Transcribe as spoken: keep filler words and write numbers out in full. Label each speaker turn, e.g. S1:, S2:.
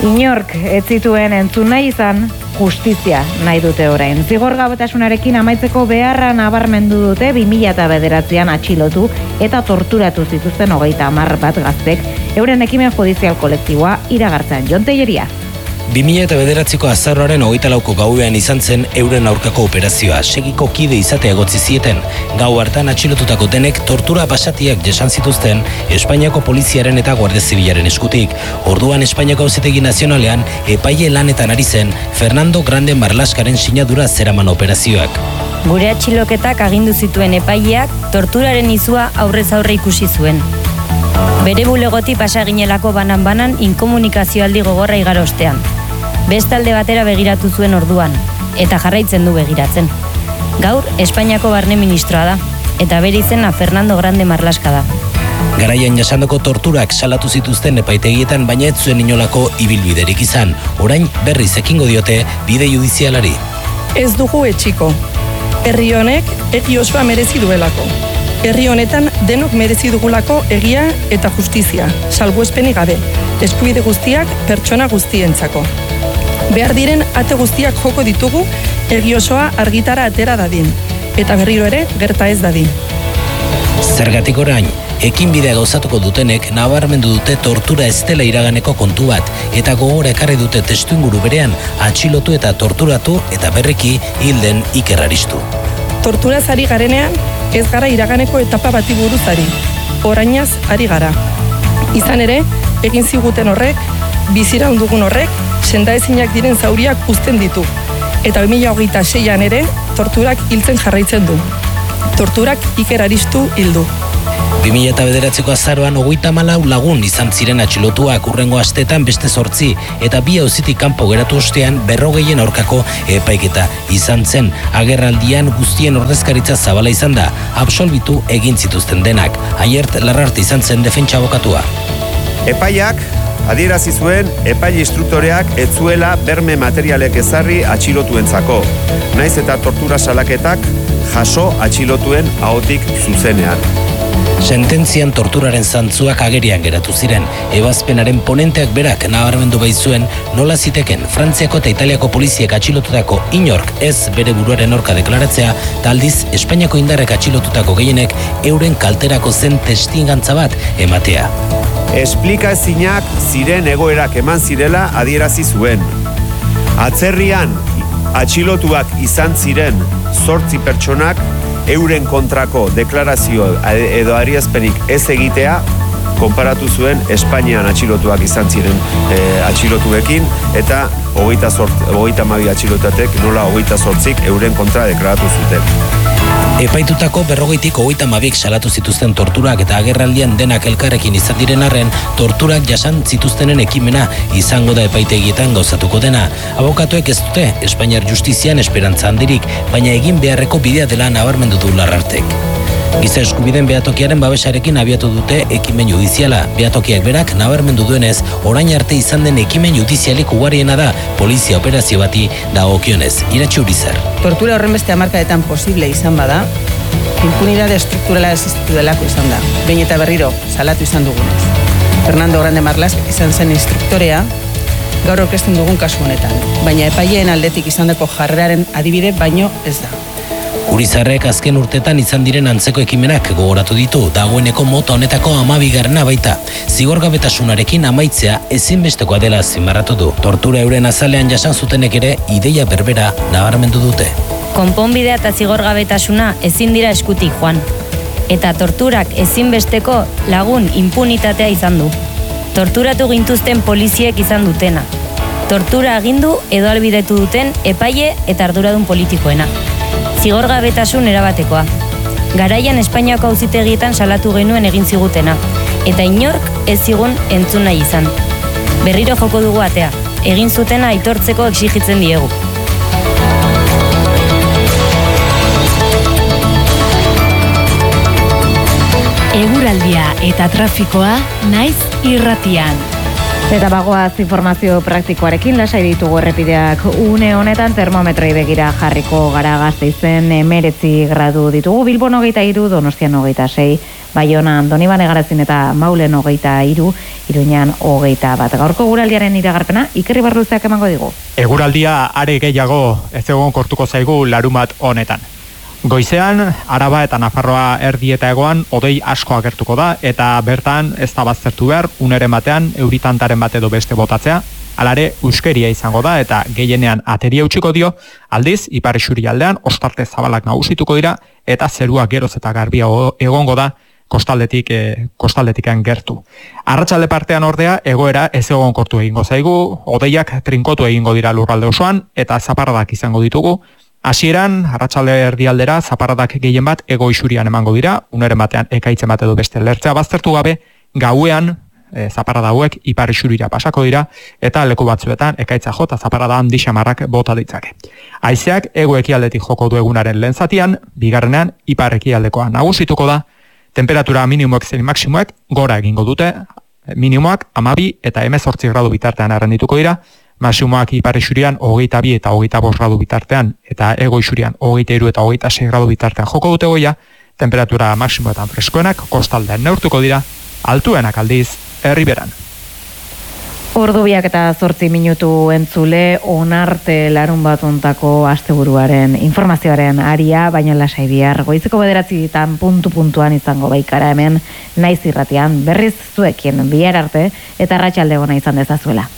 S1: Inork ez zituen entzun nahi izan, justizia nahi dute orain. Zigorgabetasunarekin amaitzeko beharra nabarmendu dute bi mila bederatzian atxilotu eta torturatu zituzten hogeita hamar bat gaztek euren ekimen judizial kolektiboa iragartzen. Jon Tellería.
S2: bi mila bederatziko azaroaren hogeita lauko gauean izan zen euren aurkako operazioa. Segiko kide izatea egotzi zieten. Gau hartan atxilotutako denek tortura basatiak jasan zituzten Espainiako poliziaren eta Guardia Zibilaren eskutik. Orduan Espainiako Auzitegi Nazionalean epaile lanetan ari zen Fernando Grande Marlaskaren sinadura zeraman operazioak.
S3: Gure atxiloketak agindu zituen epaileak torturaren izua aurrez aurre ikusi zuen. Bere bulegoti pasa ginelako banan-banan inkomunikazioaldi gogorra igaro ostean. Bestalde batera begiratu zuen orduan, eta jarraitzen du begiratzen. Gaur, Espainiako barne ministroa da, eta bere izena Fernando Grande Marlaska da.
S2: Garaian jasandako torturak salatu zituzten epaitegietan, baina ez zuen inolako ibilbiderik izan. Orain berriz ekingo diote bide judizialari.
S4: Ez dugu etxiko. Herri honek egi osoa merezi duelako. Herri honetan denok merezi dugulako egia eta justizia, salbuespenik gabe, eskubide guztiak pertsona guztientzako. Behar diren ate guztiak joko ditugu egi osoa argitara atera dadin, eta berriro ere gerta ez dadin.
S2: Zergatik orain, ekinbidea gauzatuko dutenek nabarmendu dute tortura ez dela iraganeko kontu bat, eta gogora ekarri dute testuinguru berean atxilotu eta torturatu eta berriki hilden Iker Aristu.
S4: Torturaz ari garenean, ez gara iraganeko etapa bati buruz ari, orainaz ari gara. Izan ere, egin ziguten horrek, bizira ondugun horrek, sendaezinak diren zauriak uzten ditu. Eta bi mila hogeita seian ere, torturak hiltzen jarraitzen du. Torturak Iker Aristu hildu.
S2: bi mila bederatziko azaroan hogeita hamalau lagun izan ziren atxilotuak, urrengo astetan beste zortzi, eta bi auzitik kanpo geratu ostean berrogeien aurkako epaiketa izan zen. Agerraldian guztien ordezkaritza zabala izan da, absolbitu egin zituzten denak. Aiert Larrarte izan zen defentsa abokatua.
S5: Epaiak adierazi zuen epaile instruktoreak ez zuela berme materialek ezarri atxilotuentzako. Naiz eta tortura salaketak jaso atxilotuen ahotik zuzenean.
S2: Sententzian torturaren zantzuak agerian geratu ziren. Ebazpenaren ponenteak berak nabarmendu baitzuen nola ziteken Frantziako eta Italiako poliziek atxilotutako inork ez bere buruaren aurka deklaratzea, eta aldiz Espainiako indarrek atxilotutako gehienek euren kalterako zen testigantza bat ematea.
S5: Esplikaezinak ziren egoerak eman zirela adierazi zuen. Atzerrian atxilotuak izan ziren zortzi pertsonak euren kontrako deklarazio edo adierazpenik ez egitea konparatu zuen Espainian atxilotuak izan ziren e, atxilotuekin, eta hogeita hamabi atxilotatek nola hogeita zortzik euren kontra deklaratu zuten.
S2: Epaitutako berrogeitik hogeita hamabik salatu zituzten torturak eta agerraldian denak elkarrekin izan diren arren, torturak jasan zituztenen ekimena izango da epaitegietan gauzatuko dena. Abokatuek ez dute Espainiar justizian esperantza handirik, baina egin beharreko bidea dela nabarmendu du Larrartek. Giza eskubideen behatokiaren babesarekin abiatu dute ekimen judiziala. Behatokiak berak nabarmendu duenez, orain arte izan den ekimen judizialik ugariena da polizia operazio bati dagokionez. Iratxe Urizar.
S6: Tortura horren beste hamarkadetan posible izan bada, impunidade estrukturala existitu delako izan da. Behin eta berriro salatu izan dugunez. Fernando Grande Marlaska izan zen instruktorea, gaur aurkezten dugun kasu honetan. Baina epaileen aldetik izandako jarreraren adibide baino ez da.
S2: Urizarrek azken urtetan izan diren antzeko ekimenak gogoratu ditu, dagoeneko mota honetako hamabigarrena baita. Zigorgabetasunarekin amaitzea ezinbestekoa dela azpimarratu du. Tortura euren azalean jasan zutenek ere ideia berbera nabarmendu dute.
S3: Konponbidea eta zigorgabetasuna ezin dira eskutik joan. Eta torturak ezinbesteko lagun impunitatea izan du. Torturatu gintuzten poliziek izan dutena. Tortura agindu edo albidetu duten epaile eta arduradun politikoena. Zigorgabetasun erabatekoa. Garaian Espainiako auzitegietan salatu genuen egin zigutena, eta inork ez zigun entzun nahi izan. Berriro joko dugu atea, egin zutena aitortzeko exigitzen diegu.
S7: Eguraldia eta trafikoa Naiz irratian.
S1: Eta bagoaz informazio praktikoarekin lasai ditugu errepideak une honetan termometroi begira jarriko gara. Gasteizen emeretzi gradu ditugu, Bilbon hogeita iru, Donostian hogeita sei, Baionan, Donibane Garazin eta Maulen hogeita iru, Iruñan hogeita bat. Gaurko eguraldiaren iragarpena Iker Ibarruzeak emango digu.
S7: Eguraldia are gehiago ez egon kortuko zaigu larumat honetan. Goizean, Araba eta Nafarroa erdi eta egoan hodei asko agertuko da, eta bertan ez da baztertu behar, uneren batean, euritantaren bat edo beste botatzea, alare euskeria izango da, eta gehienean ateria utziko dio, aldiz, ipar isurialdean, ostarte zabalak nagusituko dira, eta zerua geroz eta garbia egongo da, kostaldetik, eh, kostaldetikan gertu. Arratsalde partean ordea, egoera ez egon kortu egingo zaigu, hodeiak trinkotu egingo dira lurralde osoan, eta zaparradak izango ditugu. Hasieran, arratsalde erdialdera, zaparradak gehien bat ego isurian emango dira, uneren batean ekaitzen bat edo beste lertzea baztertu gabe, gauean, e, zaparrada hauek ipar isurira pasako dira, eta leku batzuetan ekaitza jo eta zaparrada handi xamarrak bota ditzake. Haizeak ego ekialdetik joko du egunaren lehen zatian, bigarrenean ipar ekialdekoa nagusituko da, temperatura minimoek zein maksimoek gora egingo dute, minimoak amabi eta hemezortzi gradu bitartean arrendituko dira, maximoak ipar isurian hogeita bi eta hogeita bost gradu bitartean, eta ego isurian hogeita hiru eta hogeita sei gradu bitartean joko dute goia, temperatura maximoetan freskoenak kostaldean neurtuko dira, altuenak aldiz herriberan.
S1: Ordu biak eta zortzi minutu entzule, onarte larun bat ontako asteburuaren informazioaren aria, baina lasai bihar goizeko bederatzitan puntu puntuan izango baikara hemen naiz irratian, berriz zuekin bihar arte eta arratsalde ona izan dezazuela.